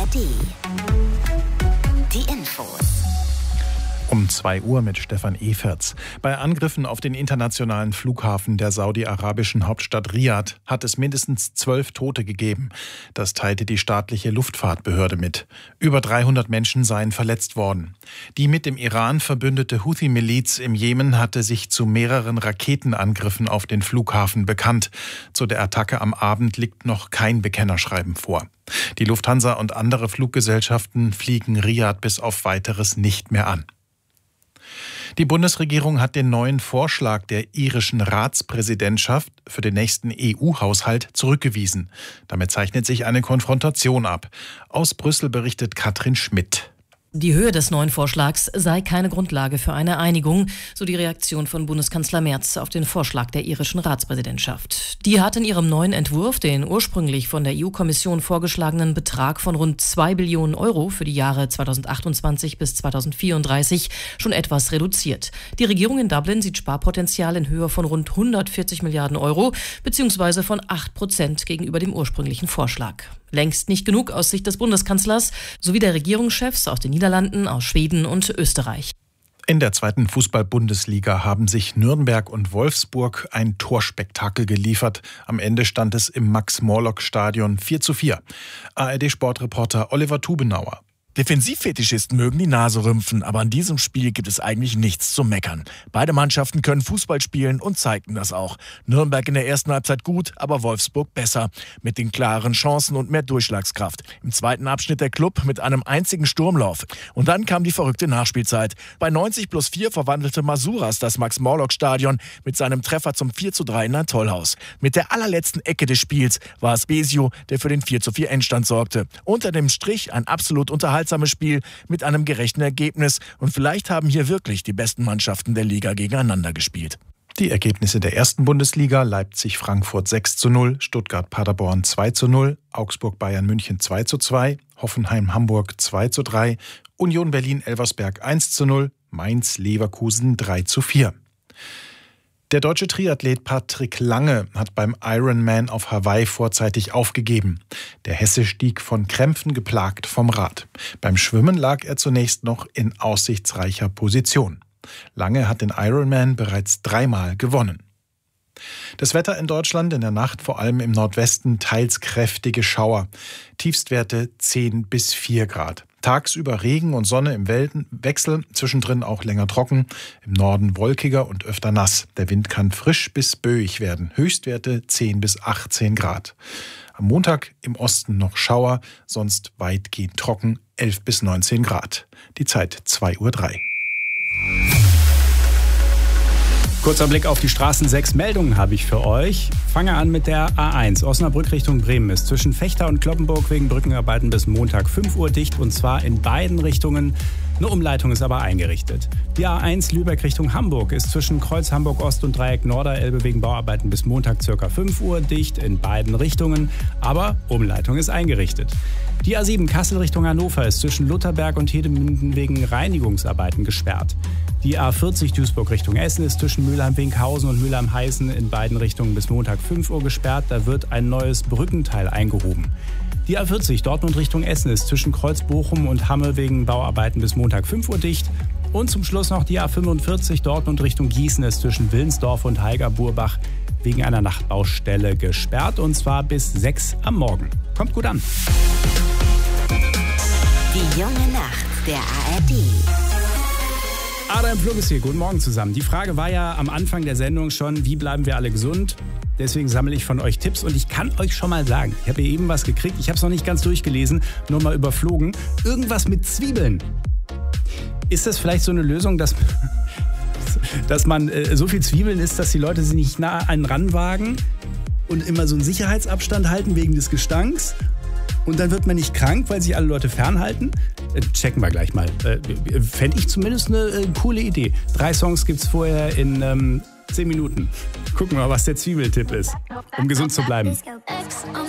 ARD. Die Infos. Um 2 Uhr mit Stefan Eferts. Bei Angriffen auf den internationalen Flughafen der saudi-arabischen Hauptstadt Riad hat es mindestens 12 Tote gegeben. Das teilte die staatliche Luftfahrtbehörde mit. Über 300 Menschen seien verletzt worden. Die mit dem Iran verbündete Houthi-Miliz im Jemen hatte sich zu mehreren Raketenangriffen auf den Flughafen bekannt. Zu der Attacke am Abend liegt noch kein Bekennerschreiben vor. Die Lufthansa und andere Fluggesellschaften fliegen Riad bis auf Weiteres nicht mehr an. Die Bundesregierung hat den neuen Vorschlag der irischen Ratspräsidentschaft für den nächsten EU-Haushalt zurückgewiesen. Damit zeichnet sich eine Konfrontation ab. Aus Brüssel berichtet Katrin Schmidt. Die Höhe des neuen Vorschlags sei keine Grundlage für eine Einigung, so die Reaktion von Bundeskanzler Merz auf den Vorschlag der irischen Ratspräsidentschaft. Die hat in ihrem neuen Entwurf den ursprünglich von der EU-Kommission vorgeschlagenen Betrag von rund 2 Billionen Euro für die Jahre 2028 bis 2034 schon etwas reduziert. Die Regierung in Dublin sieht Sparpotenzial in Höhe von rund 140 Milliarden Euro bzw. von 8% gegenüber dem ursprünglichen Vorschlag. Längst nicht genug aus Sicht des Bundeskanzlers sowie der Regierungschefs aus den Niederlanden, aus Schweden und Österreich. In der 2. Fußball-Bundesliga haben sich Nürnberg und Wolfsburg ein Torspektakel geliefert. Am Ende stand es im Max-Morlock-Stadion 4:4. ARD-Sportreporter Oliver Tubenauer. Defensivfetischisten mögen die Nase rümpfen, aber an diesem Spiel gibt es eigentlich nichts zu meckern. Beide Mannschaften können Fußball spielen und zeigten das auch. Nürnberg in der ersten Halbzeit gut, aber Wolfsburg besser. Mit den klaren Chancen und mehr Durchschlagskraft. Im zweiten Abschnitt der Klub mit einem einzigen Sturmlauf. Und dann kam die verrückte Nachspielzeit. Bei 90+4 verwandelte Masuras das Max-Morlock-Stadion mit seinem Treffer zum 4:3 in ein Tollhaus. Mit der allerletzten Ecke des Spiels war es Besio, der für den 4:4 Endstand sorgte. Unter dem Strich ein absolut unterhaltsames Spiel mit einem gerechten Ergebnis. Und vielleicht haben hier wirklich die besten Mannschaften der Liga gegeneinander gespielt. Die Ergebnisse der 1. Bundesliga: Leipzig-Frankfurt 6:0, Stuttgart-Paderborn 2:0, Augsburg-Bayern München 2:2, Hoffenheim-Hamburg 2:3, Union Berlin-Elversberg 1:0, Mainz-Leverkusen 3:4. Der deutsche Triathlet Patrick Lange hat beim Ironman auf Hawaii vorzeitig aufgegeben. Der Hesse stieg von Krämpfen geplagt vom Rad. Beim Schwimmen lag er zunächst noch in aussichtsreicher Position. Lange hat den Ironman bereits 3-mal gewonnen. Das Wetter in Deutschland in der Nacht vor allem im Nordwesten teils kräftige Schauer. Tiefstwerte 10 bis 4 Grad. Tagsüber Regen und Sonne im Wechsel, zwischendrin auch länger trocken. Im Norden wolkiger und öfter nass. Der Wind kann frisch bis böig werden. Höchstwerte 10 bis 18 Grad. Am Montag im Osten noch Schauer, sonst weitgehend trocken, 11 bis 19 Grad. Die Zeit 2:03 Uhr. Kurzer Blick auf die Straßen. 6 Meldungen habe ich für euch. Fange an mit der A1. Osnabrück Richtung Bremen ist zwischen Vechta und Cloppenburg wegen Brückenarbeiten bis Montag 5 Uhr dicht, und zwar in beiden Richtungen. Eine Umleitung ist aber eingerichtet. Die A1 Lübeck Richtung Hamburg ist zwischen Kreuz Hamburg Ost und Dreieck Norderelbe wegen Bauarbeiten bis Montag ca. 5 Uhr dicht in beiden Richtungen, aber Umleitung ist eingerichtet. Die A7 Kassel Richtung Hannover ist zwischen Lutherberg und Hedemünden wegen Reinigungsarbeiten gesperrt. Die A40 Duisburg Richtung Essen ist zwischen Mülheim-Winkhausen und Mülheim-Heißen in beiden Richtungen bis Montag 5 Uhr gesperrt. Da wird ein neues Brückenteil eingehoben. Die A40 Dortmund Richtung Essen ist zwischen Kreuz-Bochum und Hamme wegen Bauarbeiten bis Montag 5 Uhr dicht. Und zum Schluss noch die A45 Dortmund Richtung Gießen ist zwischen Willensdorf und Heiger-Burbach wegen einer Nachtbaustelle gesperrt, und zwar bis 6 am Morgen. Kommt gut an. Die junge Nacht der ARD. Adam Plug ist hier. Guten Morgen zusammen. Die Frage war ja am Anfang der Sendung schon, wie bleiben wir alle gesund? Deswegen sammle ich von euch Tipps, und ich kann euch schon mal sagen, ich habe hier eben was gekriegt, ich habe es noch nicht ganz durchgelesen, nur mal überflogen. Irgendwas mit Zwiebeln. Ist das vielleicht so eine Lösung, dass man so viel Zwiebeln isst, dass die Leute sich nicht nah an einen ranwagen und immer so einen Sicherheitsabstand halten wegen des Gestanks? Und dann wird man nicht krank, weil sich alle Leute fernhalten? Checken wir gleich mal. Fände ich zumindest eine coole Idee. 3 Songs gibt's vorher in 10 Minuten. Gucken wir mal, was der Zwiebeltipp ist, um gesund zu bleiben.